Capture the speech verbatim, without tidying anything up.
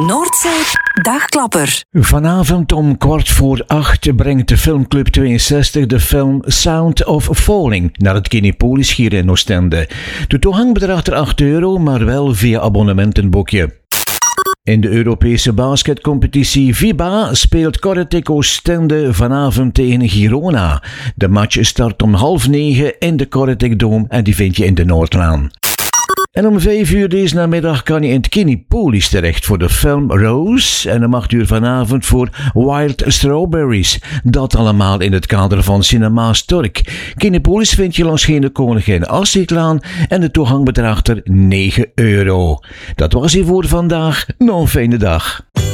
Noordzee Dagklapper. Vanavond om kwart voor acht brengt de Filmclub tweeënzestig de film Sound of Falling naar het Kinepolis hier in Oostende. De toegang bedraagt er acht euro, maar wel via abonnementenboekje. In de Europese basketcompetitie V I B A speelt Kortrijk Oostende vanavond tegen Girona. De match start om half negen in de Kortrijk Dome en die vind je in de Noordlaan. En om vijf uur deze namiddag kan je in het Kinepolis terecht voor de film Rose. En om acht uur vanavond voor Wild Strawberries. Dat allemaal in het kader van Cinema Stork. Kinepolis vind je langs Gene Koningin Assiklaan en de toegang bedraagt er negen euro. Dat was hier voor vandaag. Nog een fijne dag.